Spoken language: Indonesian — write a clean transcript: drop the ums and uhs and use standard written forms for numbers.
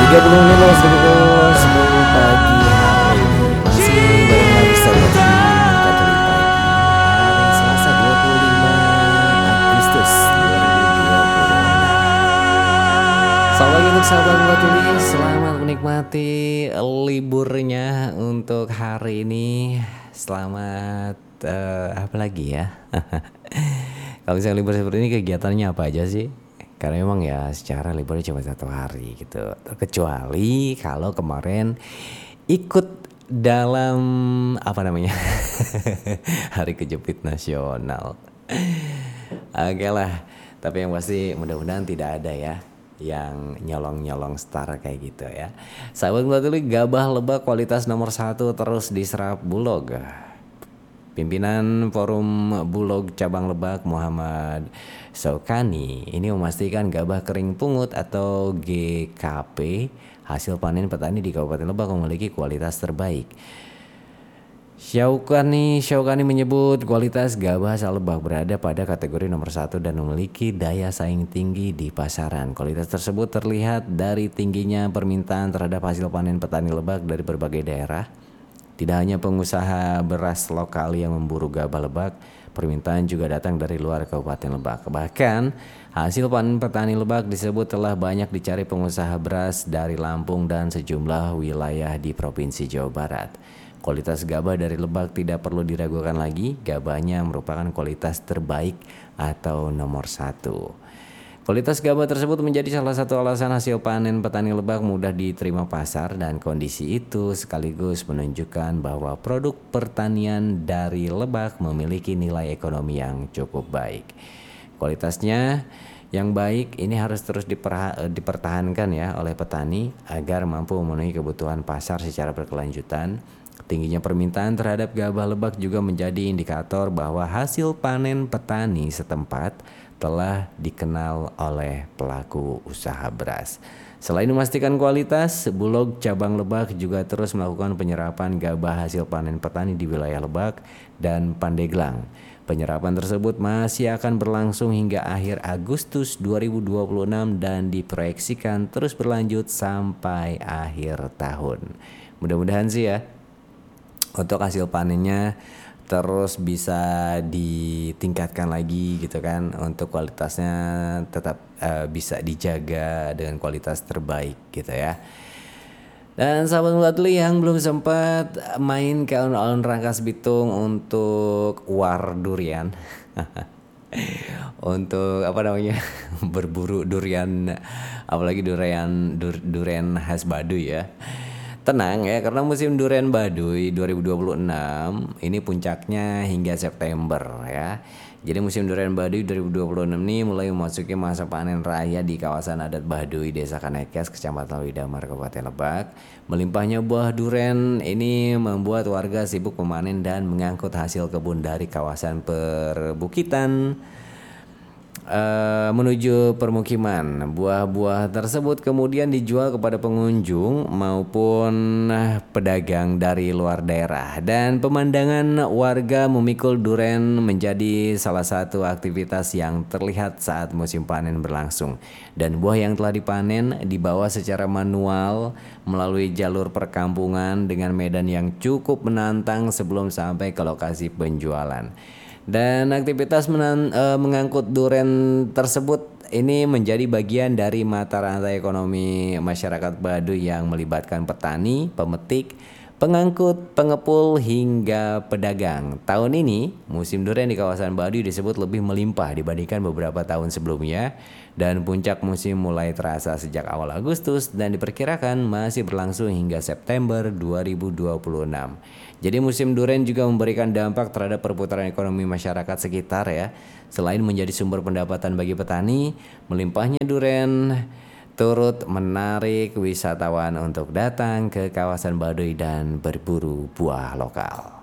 30 menit 10 pagi hari ini masih bareng lagi Sahabat Katolik Pagi hari Selasa 25 Agustus 2026. Selamat pagi untuk sahabat Katolik, selamat menikmati liburnya untuk hari ini. Selamat apa lagi ya? Kalau misalnya libur seperti ini kegiatannya apa aja sih? Karena memang ya secara liburnya cuma 1 hari gitu. Terkecuali kalau kemarin ikut dalam apa namanya Hari Kejepit Nasional. Oke lah, tapi yang pasti mudah-mudahan tidak ada ya yang nyolong-nyolong star kayak gitu ya. Sahabat Katolik, gabah lebah kualitas nomor 1 terus diserap Bulog. Pimpinan Forum Bulog Cabang Lebak Muhammad Saukani ini memastikan gabah kering pungut atau GKP hasil panen petani di Kabupaten Lebak memiliki kualitas terbaik. Syaukani menyebut kualitas gabah asal Lebak berada pada kategori nomor 1 dan memiliki daya saing tinggi di pasaran. Kualitas tersebut terlihat dari tingginya permintaan terhadap hasil panen petani Lebak dari berbagai daerah. Tidak hanya pengusaha beras lokal yang memburu gabah Lebak, permintaan juga datang dari luar Kabupaten Lebak. Bahkan hasil panen petani Lebak disebut telah banyak dicari pengusaha beras dari Lampung dan sejumlah wilayah di Provinsi Jawa Barat. Kualitas gabah dari Lebak tidak perlu diragukan lagi, gabahnya merupakan kualitas terbaik atau nomor 1. Kualitas gabah tersebut menjadi salah satu alasan hasil panen petani Lebak mudah diterima pasar, dan kondisi itu sekaligus menunjukkan bahwa produk pertanian dari Lebak memiliki nilai ekonomi yang cukup baik. Kualitasnya yang baik ini harus terus dipertahankan ya oleh petani agar mampu memenuhi kebutuhan pasar secara berkelanjutan. Tingginya permintaan terhadap gabah Lebak juga menjadi indikator bahwa hasil panen petani setempat telah dikenal oleh pelaku usaha beras. Selain memastikan kualitas, Bulog Cabang Lebak juga terus melakukan penyerapan gabah hasil panen petani di wilayah Lebak dan Pandeglang. Penyerapan tersebut masih akan berlangsung hingga akhir Agustus 2026 dan diproyeksikan terus berlanjut sampai akhir tahun. Mudah-mudahan sih ya untuk hasil panennya terus bisa ditingkatkan lagi gitu kan, untuk kualitasnya tetap bisa dijaga dengan kualitas terbaik gitu ya. Dan sahabat Katolik yang belum sempat main ke alun-alun Rangkas Bitung untuk war durian untuk apa namanya berburu durian, apalagi durian khas Baduy ya. Tenang ya, karena musim durian Baduy 2026 ini puncaknya hingga September ya. Jadi musim durian Baduy 2026 ini mulai memasuki masa panen raya di kawasan adat Baduy, Desa Kanekes, Kecamatan Widamar, Kabupaten Lebak. Melimpahnya buah durian ini membuat warga sibuk memanen dan mengangkut hasil kebun dari kawasan perbukitan menuju permukiman. Buah-buah tersebut kemudian dijual kepada pengunjung maupun pedagang dari luar daerah, dan pemandangan warga memikul durian menjadi salah satu aktivitas yang terlihat saat musim panen berlangsung. Dan buah yang telah dipanen dibawa secara manual melalui jalur perkampungan dengan medan yang cukup menantang sebelum sampai ke lokasi penjualan. Dan aktivitas mengangkut durian tersebut ini menjadi bagian dari mata rantai ekonomi masyarakat Baduy yang melibatkan petani, pemetik, pengangkut, pengepul hingga pedagang. Tahun ini musim durian di kawasan Baduy disebut lebih melimpah dibandingkan beberapa tahun sebelumnya, dan puncak musim mulai terasa sejak awal Agustus dan diperkirakan masih berlangsung hingga September 2026. Jadi musim durian juga memberikan dampak terhadap perputaran ekonomi masyarakat sekitar ya. Selain menjadi sumber pendapatan bagi petani, melimpahnya durian turut menarik wisatawan untuk datang ke kawasan Baduy dan berburu buah lokal.